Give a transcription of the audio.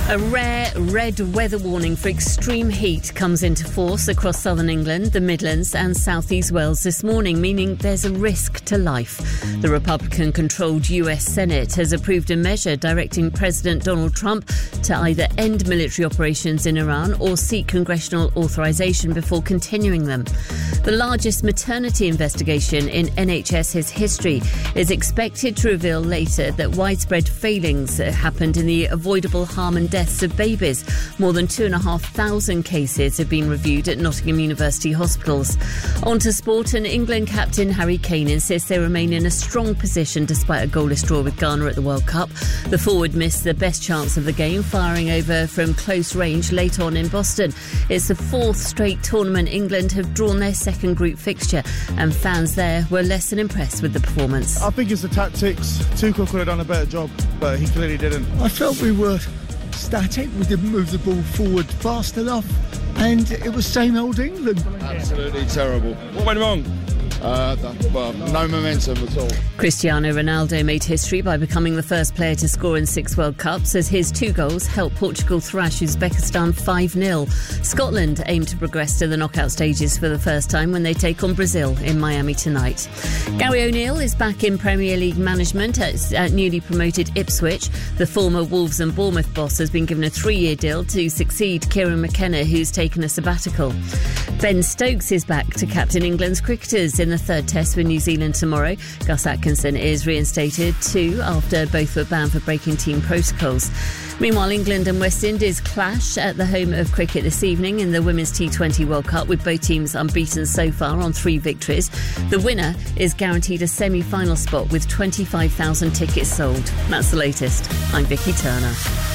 A rare red weather warning for extreme heat comes into force across southern England, the Midlands and South East Wales this morning, meaning there's a risk to life. The Republican-controlled US Senate has approved a measure directing President Donald Trump to either end military operations in Iran or seek congressional authorization before continuing them. The largest maternity investigation in NHS history is expected to reveal later that widespread failings happened in the avoidable harm and deaths of babies. More than 2,500 cases have been reviewed at Nottingham University hospitals. On to sport, and England captain Harry Kane insists they remain in a strong position despite a goalless draw with Ghana at the World Cup. The forward missed the best chance of the game, firing over from close range late on in Boston. It's the fourth straight tournament England have drawn their second group fixture, and fans there were less than impressed with the performance. I think it's the tactics. Tuchel could have done a better job, but he clearly didn't. I felt we were static. We didn't move the ball forward fast enough, and it was same old England. Absolutely terrible. What went wrong? No momentum at all. Cristiano Ronaldo made history by becoming the first player to score in 6 World Cups, as his 2 goals helped Portugal thrash Uzbekistan 5-0. Scotland aim to progress to the knockout stages for the first time when they take on Brazil in Miami tonight. Gary O'Neill is back in Premier League management at newly promoted Ipswich. The former Wolves and Bournemouth boss has been given a 3-year deal to succeed Kieran McKenna, who's taken a sabbatical. Ben Stokes is back to captain England's cricketers in the third test with New Zealand tomorrow. Gus Atkinson is reinstated too after both were banned for breaking team protocols. Meanwhile, England and West Indies clash at the home of cricket this evening in the Women's T20 World Cup, with both teams unbeaten so far on 3 victories. The winner is guaranteed a semi-final spot with 25,000 tickets sold. That's the latest. I'm Vicky Turner.